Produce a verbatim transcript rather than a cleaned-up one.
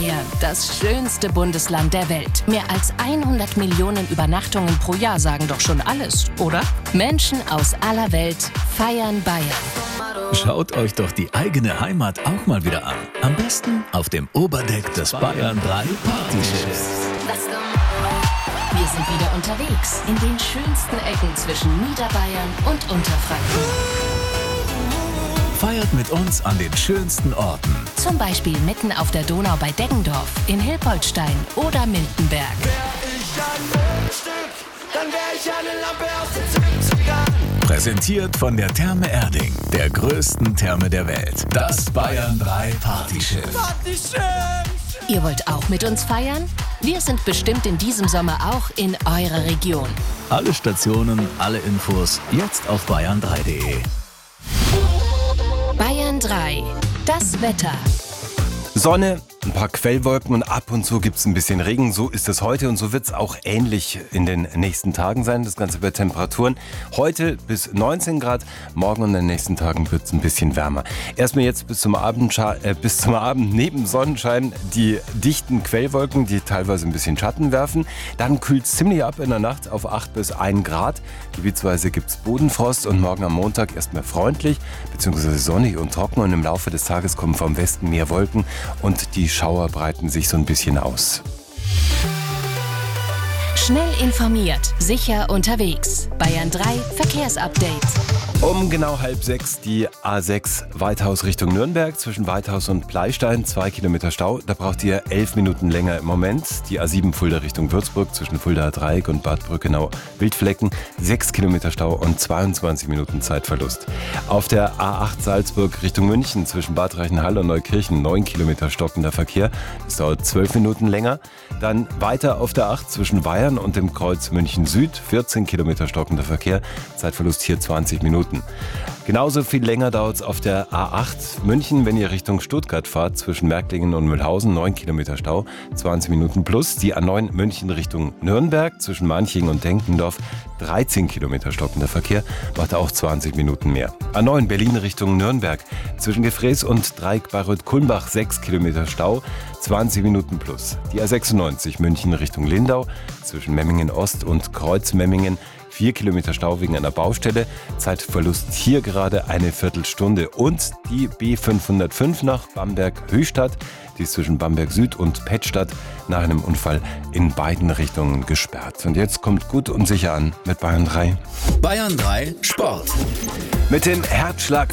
Bayern, das schönste Bundesland der Welt. Mehr als hundert Millionen Übernachtungen pro Jahr sagen doch schon alles, oder? Menschen aus aller Welt feiern Bayern. Schaut euch doch die eigene Heimat auch mal wieder an. Am besten auf dem Oberdeck des Bayern drei Partyschiffs. Wir sind wieder unterwegs in den schönsten Ecken zwischen Niederbayern und Unterfranken. Feiert mit uns an den schönsten Orten. Zum Beispiel mitten auf der Donau bei Deggendorf, in Hilpoltstein oder Miltenberg. Wär ich ein Mundstück, dann wär ich eine Lampe aus den siebzigern. Präsentiert von der Therme Erding, der größten Therme der Welt. Das Bayern drei Partyschiff. Partyschiff! Ihr wollt auch mit uns feiern? Wir sind bestimmt in diesem Sommer auch in eurer Region. Alle Stationen, alle Infos jetzt auf bayern drei punkt de. Bayern drei. Das Wetter. Sonne, ein paar Quellwolken und ab und zu gibt es ein bisschen Regen. So ist es heute und so wird es auch ähnlich in den nächsten Tagen sein. Das Ganze bei Temperaturen heute bis neunzehn Grad, morgen und in den nächsten Tagen wird es ein bisschen wärmer. Erstmal jetzt bis zum Abend, äh, bis zum Abend neben Sonnenschein die dichten Quellwolken, die teilweise ein bisschen Schatten werfen. Dann kühlt es ziemlich ab in der Nacht auf acht bis ein Grad. Gebietsweise gibt es Bodenfrost und morgen am Montag erstmal freundlich bzw. sonnig und trocken und im Laufe des Tages kommen vom Westen mehr Wolken und die Schauer breiten sich so ein bisschen aus. Schnell informiert, sicher unterwegs. Bayern drei Verkehrsupdate. Um genau halb sechs die A sechs Weithaus Richtung Nürnberg zwischen Weithaus und Pleistein, zwei Kilometer Stau. Da braucht ihr elf Minuten länger im Moment. Die A sieben Fulda Richtung Würzburg zwischen Fuldaer Dreieck und Bad Brückenau-Wildflecken, sechs Kilometer Stau und zweiundzwanzig Minuten Zeitverlust. Auf der A acht Salzburg Richtung München zwischen Bad Reichenhall und Neukirchen, neun Kilometer stockender Verkehr. Das dauert zwölf Minuten länger. Dann weiter auf der acht zwischen Weyern und dem Kreuz München Süd, vierzehn Kilometer stockender Verkehr. Zeitverlust hier zwanzig Minuten. Genauso viel länger dauert es auf der A acht München, wenn ihr Richtung Stuttgart fahrt, zwischen Märklingen und Mühlhausen, neun Kilometer Stau, zwanzig Minuten plus. Die A neun München Richtung Nürnberg, zwischen Manching und Denkendorf, dreizehn Kilometer stockender Verkehr, macht auch zwanzig Minuten mehr. A neun Berlin Richtung Nürnberg, zwischen Gefrees und Dreieck Bayreuth-Kulmbach, sechs Kilometer Stau, zwanzig Minuten plus. Die A sechsundneunzig München Richtung Lindau, zwischen Memmingen Ost und Kreuz Memmingen, vier Kilometer Stau wegen einer Baustelle. Zeitverlust hier gerade eine Viertelstunde. Und die B fünfhundertfünf nach Bamberg-Höchstadt, die ist zwischen Bamberg Süd und Pettstadt nach einem Unfall in beiden Richtungen gesperrt. Und jetzt kommt gut und sicher an mit Bayern drei. Bayern drei Sport. Mit den Herzschlag